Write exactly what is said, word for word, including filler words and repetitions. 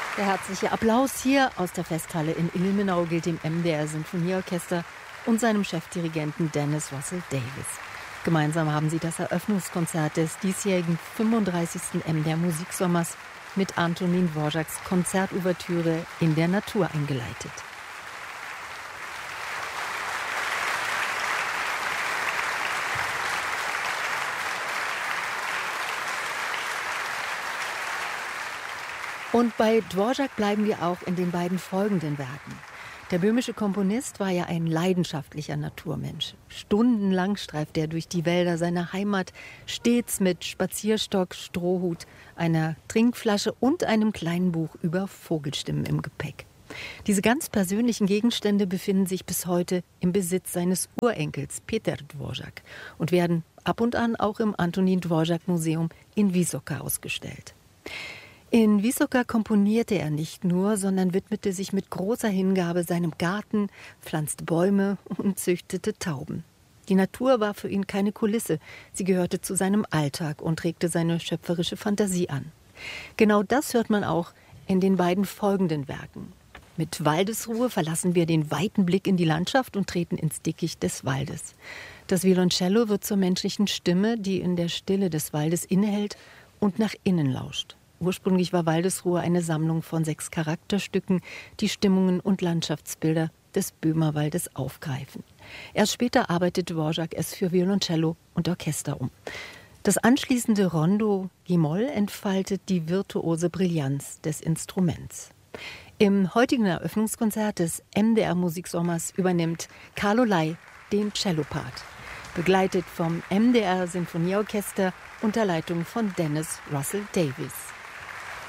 Der herzliche Applaus hier aus der Festhalle in Ilmenau gilt dem M D R Sinfonieorchester und seinem Chefdirigenten Dennis Russell Davis. Gemeinsam haben sie das Eröffnungskonzert des diesjährigen fünfunddreißigsten M D R Musiksommers mit Antonín Dvořáks Konzertouvertüre In der Natur eingeleitet. Und bei Dvořák bleiben wir auch in den beiden folgenden Werken. Der böhmische Komponist war ja ein leidenschaftlicher Naturmensch. Stundenlang streift er durch die Wälder seiner Heimat, stets mit Spazierstock, Strohhut, einer Trinkflasche und einem kleinen Buch über Vogelstimmen im Gepäck. Diese ganz persönlichen Gegenstände befinden sich bis heute im Besitz seines Urenkels Peter Dvořák und werden ab und an auch im Antonín Dvořák Museum in Vysoká ausgestellt. In Vysoká komponierte er nicht nur, sondern widmete sich mit großer Hingabe seinem Garten, pflanzte Bäume und züchtete Tauben. Die Natur war für ihn keine Kulisse, sie gehörte zu seinem Alltag und regte seine schöpferische Fantasie an. Genau das hört man auch in den beiden folgenden Werken. Mit Waldesruhe verlassen wir den weiten Blick in die Landschaft und treten ins Dickicht des Waldes. Das Violoncello wird zur menschlichen Stimme, die in der Stille des Waldes innehält und nach innen lauscht. Ursprünglich war Waldesruhe eine Sammlung von sechs Charakterstücken, die Stimmungen und Landschaftsbilder des Böhmerwaldes aufgreifen. Erst später arbeitete Dvořák es für Violoncello und Orchester um. Das anschließende Rondo G-Moll entfaltet die virtuose Brillanz des Instruments. Im heutigen Eröffnungskonzert des M D R Musiksommers übernimmt Carlo Ley den Cellopart, begleitet vom M D R Sinfonieorchester unter Leitung von Dennis Russell Davis.